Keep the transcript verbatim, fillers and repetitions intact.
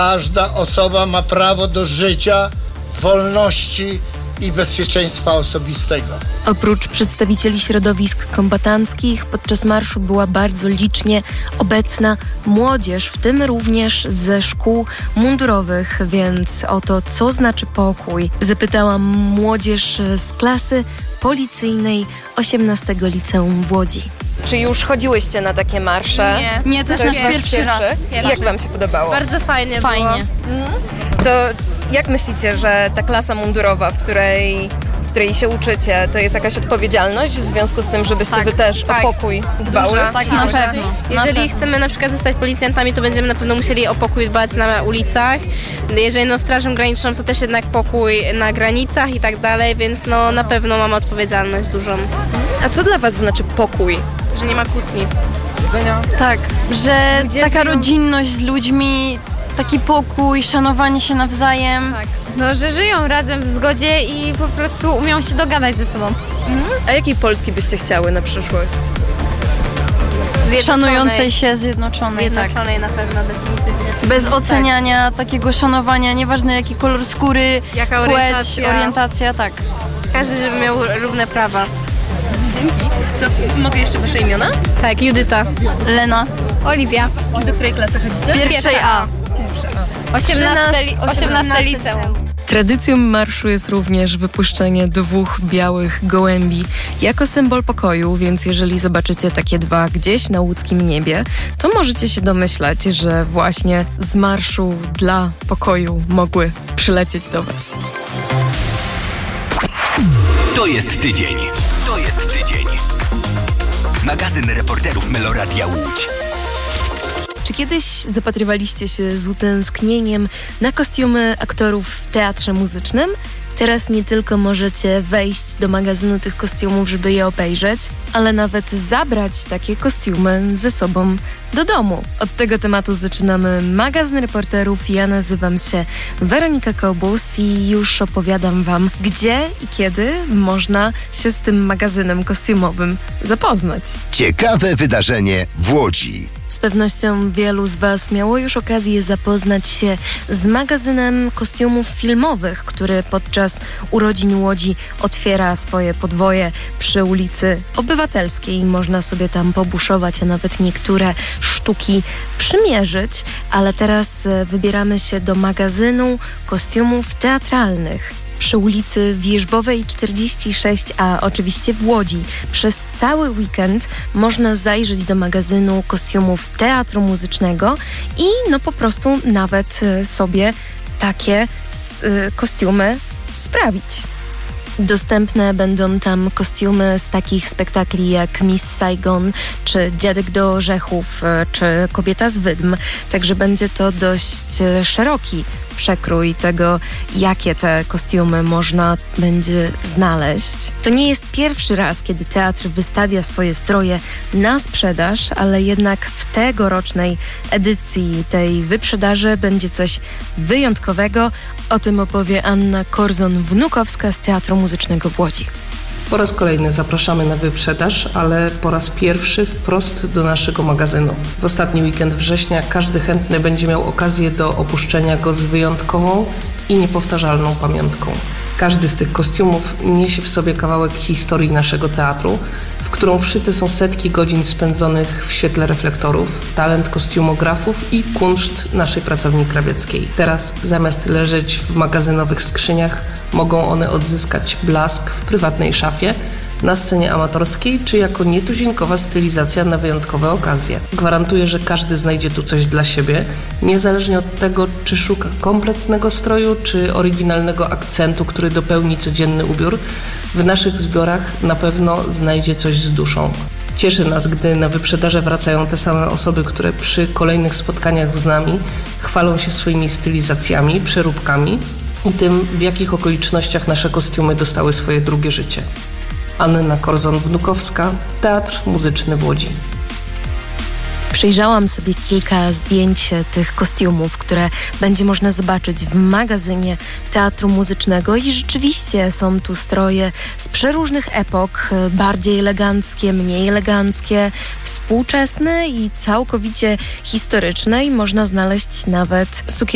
Każda osoba ma prawo do życia, wolności i bezpieczeństwa osobistego. Oprócz przedstawicieli środowisk kombatanckich podczas marszu była bardzo licznie obecna młodzież, w tym również ze szkół mundurowych, więc o to, co znaczy pokój, zapytałam młodzież z klasy policyjnej osiemnastego Liceum w Łodzi. Czy już chodziłyście na takie marsze? Nie, nie to jest nasz pierwszy, pierwszy raz. I jak wam się podobało? Bardzo fajnie Fajnie. było. Mhm. To jak myślicie, że ta klasa mundurowa, w której, w której się uczycie, to jest jakaś odpowiedzialność w związku z tym, żebyście tak, wy też tak. o pokój dbały? Duża, tak, na pewno. Jeżeli na pewno. chcemy na przykład zostać policjantami, to będziemy na pewno musieli o pokój dbać na ulicach. Jeżeli no strażą graniczną, to też jednak pokój na granicach i tak dalej, więc no na pewno mamy odpowiedzialność dużą. A co dla was znaczy pokój? Że nie ma kłótni. Tak, że Ludzie taka żyją- rodzinność z ludźmi, taki pokój, szanowanie się nawzajem. Tak, no że żyją razem w zgodzie i po prostu umią się dogadać ze sobą. A jakiej Polski byście chciały na przyszłość? Szanującej się, zjednoczonej, Zjednoczonej na pewno, definitywnie. tak. Bez oceniania, takiego szanowania, nieważne jaki kolor skóry, Jaka płeć, orientacja. orientacja, tak. Każdy, żeby miał równe prawa. Dzięki. To mogę jeszcze wasze imiona? Tak, Judyta. Lena, Oliwia, I do której klasy chodzicie? pierwszej A. osiemnaste, li- osiemnaste liceum. Tradycją marszu jest również wypuszczenie dwóch białych gołębi jako symbol pokoju, więc jeżeli zobaczycie takie dwa gdzieś na łódzkim niebie, to możecie się domyślać, że właśnie z marszu dla pokoju mogły przylecieć do was. To jest tydzień. To jest tydzień. Magazyn reporterów Meloradia Łódź. Czy kiedyś zapatrywaliście się z utęsknieniem na kostiumy aktorów w teatrze muzycznym? Teraz nie tylko możecie wejść do magazynu tych kostiumów, żeby je obejrzeć, ale nawet zabrać takie kostiumy ze sobą do domu. Od tego tematu zaczynamy magazyn reporterów. Ja nazywam się Weronika Kobus i już opowiadam wam, gdzie i kiedy można się z tym magazynem kostiumowym zapoznać. Ciekawe wydarzenie w Łodzi. Z pewnością wielu z was miało już okazję zapoznać się z magazynem kostiumów filmowych, który podczas urodzin Łodzi otwiera swoje podwoje przy ulicy Obywatelskiej. Można sobie tam pobuszować, a nawet niektóre sztuki przymierzyć. Ale teraz wybieramy się do magazynu kostiumów teatralnych przy ulicy Wierzbowej czterdzieści sześć A, oczywiście w Łodzi. Przez cały weekend można zajrzeć do magazynu kostiumów teatru muzycznego i no po prostu nawet sobie takie y, kostiumy sprawić. Dostępne będą tam kostiumy z takich spektakli jak Miss Saigon, czy Dziadek do orzechów, czy Kobieta z wydm. Także będzie to dość szeroki przekrój tego, jakie te kostiumy można będzie znaleźć. To nie jest pierwszy raz, kiedy teatr wystawia swoje stroje na sprzedaż, ale jednak w tegorocznej edycji tej wyprzedaży będzie coś wyjątkowego. O tym opowie Anna Korzon-Wnukowska z Teatru Muzycznego w Łodzi. Po raz kolejny zapraszamy na wyprzedaż, ale po raz pierwszy wprost do naszego magazynu. W ostatni weekend września każdy chętny będzie miał okazję do opuszczenia go z wyjątkową i niepowtarzalną pamiątką. Każdy z tych kostiumów niesie w sobie kawałek historii naszego teatru, w którą wszyte są setki godzin spędzonych w świetle reflektorów, talent kostiumografów i kunszt naszej pracowni krawieckiej. Teraz zamiast leżeć w magazynowych skrzyniach, mogą one odzyskać blask w prywatnej szafie, na scenie amatorskiej, czy jako nietuzinkowa stylizacja na wyjątkowe okazje. Gwarantuję, że każdy znajdzie tu coś dla siebie, niezależnie od tego, czy szuka kompletnego stroju, czy oryginalnego akcentu, który dopełni codzienny ubiór. W naszych zbiorach na pewno znajdzie coś z duszą. Cieszy nas, gdy na wyprzedaże wracają te same osoby, które przy kolejnych spotkaniach z nami chwalą się swoimi stylizacjami, przeróbkami i tym, w jakich okolicznościach nasze kostiumy dostały swoje drugie życie. Anna Korzon-Wnukowska, Teatr Muzyczny w Łodzi. Przyjrzałam sobie kilka zdjęć tych kostiumów, które będzie można zobaczyć w magazynie Teatru Muzycznego i rzeczywiście są tu stroje z przeróżnych epok, bardziej eleganckie, mniej eleganckie, współczesne i całkowicie historyczne i można znaleźć nawet sukienki